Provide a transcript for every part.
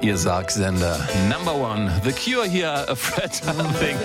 Ihr Sargsender. Number One. The Cure hier, Afraid Something.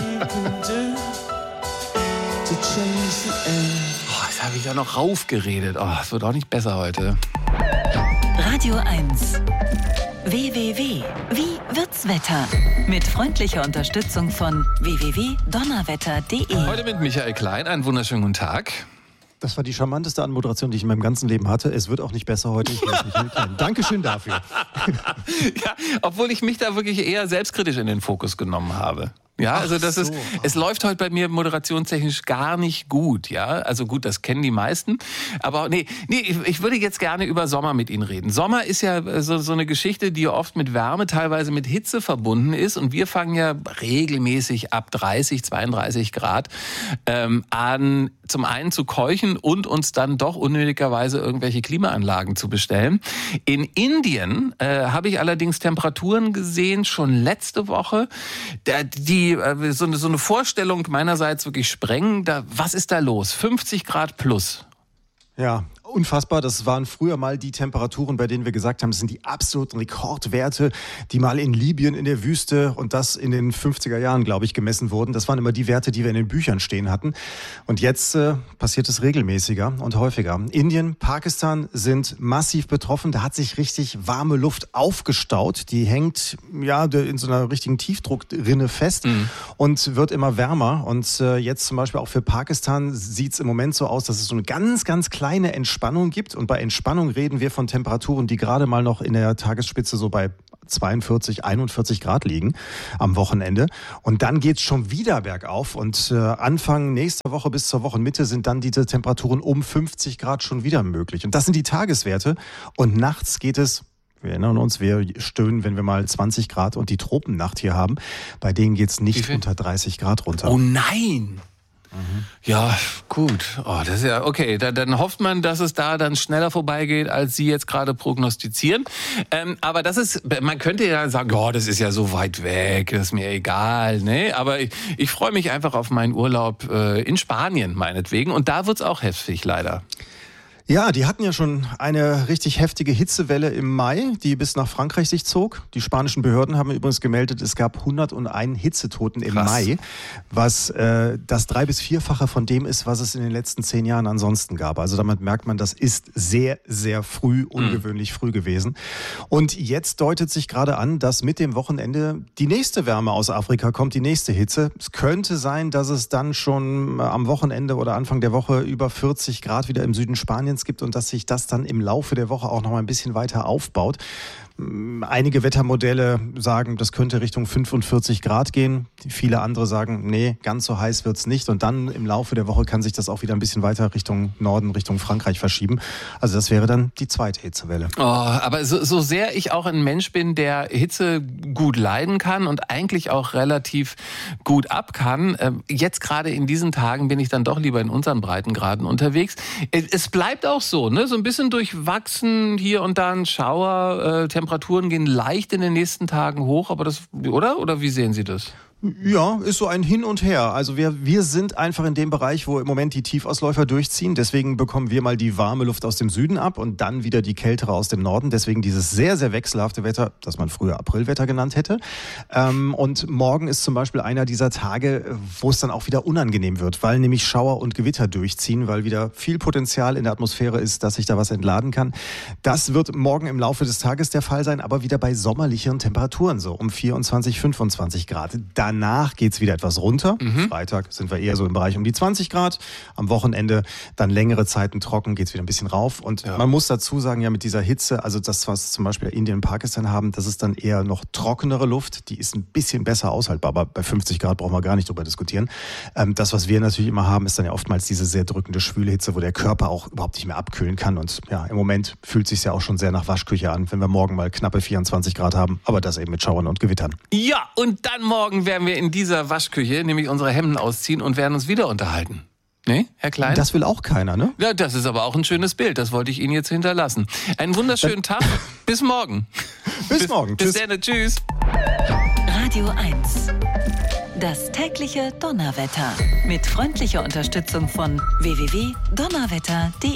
Jetzt habe ich da noch raufgeredet. Es wird auch nicht besser heute. Radio 1. WWW. Wie wird's Wetter? Mit freundlicher Unterstützung von www.donnerwetter.de. Heute mit Michael Klein. Einen wunderschönen guten Tag. Das war die charmanteste Anmoderation, die ich in meinem ganzen Leben hatte. Es wird auch nicht besser heute. Ich weiß nicht, Dankeschön dafür. Ja, obwohl ich mich da wirklich eher selbstkritisch in den Fokus genommen habe. Ja, also es läuft heute bei mir moderationstechnisch gar nicht gut, ja. Also gut, das kennen die meisten. Aber ich würde jetzt gerne über Sommer mit Ihnen reden. Sommer ist ja so eine Geschichte, die oft mit Wärme, teilweise mit Hitze verbunden ist. Und wir fangen ja regelmäßig ab 30, 32 Grad an, zum einen zu keuchen und uns dann doch unnötigerweise irgendwelche Klimaanlagen zu bestellen. In Indien habe ich allerdings Temperaturen gesehen, schon letzte Woche, die so eine Vorstellung meinerseits wirklich sprengen. Was ist da los? 50 Grad plus. Ja, unfassbar. Das waren früher mal die Temperaturen, bei denen wir gesagt haben, das sind die absoluten Rekordwerte, die mal in Libyen in der Wüste und das in den 50er Jahren, glaube ich, gemessen wurden. Das waren immer die Werte, die wir in den Büchern stehen hatten. Und jetzt passiert es regelmäßiger und häufiger. Indien, Pakistan sind massiv betroffen. Da hat sich richtig warme Luft aufgestaut. Die hängt in so einer richtigen Tiefdruckrinne fest und wird immer wärmer. Und jetzt zum Beispiel auch für Pakistan sieht es im Moment so aus, dass es so eine ganz, ganz kleine Entspannung gibt. Und bei Entspannung reden wir von Temperaturen, die gerade mal noch in der Tagesspitze so bei 42, 41 Grad liegen am Wochenende. Und dann geht's schon wieder bergauf. Und Anfang nächster Woche bis zur Wochenmitte sind dann diese Temperaturen um 50 Grad schon wieder möglich. Und das sind die Tageswerte. Und nachts geht es, wir erinnern uns, wir stöhnen, wenn wir mal 20 Grad und die Tropennacht hier haben. Bei denen geht's nicht unter 30 Grad runter. Oh nein! Ja, gut. Das ist ja okay. Dann hofft man, dass es da dann schneller vorbeigeht, als Sie jetzt gerade prognostizieren. Aber man könnte ja sagen, das ist ja so weit weg, das ist mir egal. Ne? Aber ich freue mich einfach auf meinen Urlaub in Spanien, meinetwegen. Und da wird's auch heftig, leider. Ja, die hatten ja schon eine richtig heftige Hitzewelle im Mai, die bis nach Frankreich sich zog. Die spanischen Behörden haben übrigens gemeldet, es gab 101 Hitzetoten im Mai, was das 3- bis 4-fache von dem ist, was es in den letzten 10 Jahren ansonsten gab. Also damit merkt man, das ist sehr, sehr früh, ungewöhnlich früh gewesen. Und jetzt deutet sich gerade an, dass mit dem Wochenende die nächste Wärme aus Afrika kommt, die nächste Hitze. Es könnte sein, dass es dann schon am Wochenende oder Anfang der Woche über 40 Grad wieder im Süden Spaniens gibt und dass sich das dann im Laufe der Woche auch noch mal ein bisschen weiter aufbaut. Einige Wettermodelle sagen, das könnte Richtung 45 Grad gehen. Viele andere sagen, nee, ganz so heiß wird's nicht. Und dann im Laufe der Woche kann sich das auch wieder ein bisschen weiter Richtung Norden, Richtung Frankreich verschieben. Also das wäre dann die zweite Hitzewelle. Aber so sehr ich auch ein Mensch bin, der Hitze gut leiden kann und eigentlich auch relativ gut ab kann, jetzt gerade in diesen Tagen bin ich dann doch lieber in unseren Breitengraden unterwegs. Es bleibt auch so, ne? So ein bisschen durchwachsen, hier und da ein Schauer, Temperaturen gehen leicht in den nächsten Tagen hoch, aber oder wie sehen Sie das? Ja, ist so ein Hin und Her. Also wir sind einfach in dem Bereich, wo im Moment die Tiefausläufer durchziehen. Deswegen bekommen wir mal die warme Luft aus dem Süden ab und dann wieder die kältere aus dem Norden. Deswegen dieses sehr, sehr wechselhafte Wetter, das man früher Aprilwetter genannt hätte. Und morgen ist zum Beispiel einer dieser Tage, wo es dann auch wieder unangenehm wird, weil nämlich Schauer und Gewitter durchziehen, weil wieder viel Potenzial in der Atmosphäre ist, dass sich da was entladen kann. Das wird morgen im Laufe des Tages der Fall sein, aber wieder bei sommerlicheren Temperaturen, so um 24, 25 Grad. Danach geht's wieder etwas runter. Freitag sind wir eher so im Bereich um die 20 Grad. Am Wochenende dann längere Zeiten trocken, geht's wieder ein bisschen rauf. Und man muss dazu sagen, ja, mit dieser Hitze, also das, was zum Beispiel Indien und Pakistan haben, das ist dann eher noch trockenere Luft. Die ist ein bisschen besser aushaltbar, aber bei 50 Grad brauchen wir gar nicht drüber diskutieren. Das, was wir natürlich immer haben, ist dann ja oftmals diese sehr drückende, schwüle Hitze, wo der Körper auch überhaupt nicht mehr abkühlen kann. Und ja, im Moment fühlt es sich ja auch schon sehr nach Waschküche an, wenn wir morgen mal knappe 24 Grad haben, aber das eben mit Schauern und Gewittern. Ja, und dann morgen werden wir in dieser Waschküche nämlich unsere Hemden ausziehen und werden uns wieder unterhalten. Ne, Herr Klein? Das will auch keiner, ne? Ja, das ist aber auch ein schönes Bild. Das wollte ich Ihnen jetzt hinterlassen. Einen wunderschönen Tag. Bis morgen. Bis morgen. Bis dann. Tschüss. Radio 1. Das tägliche Donnerwetter. Mit freundlicher Unterstützung von www.donnerwetter.de.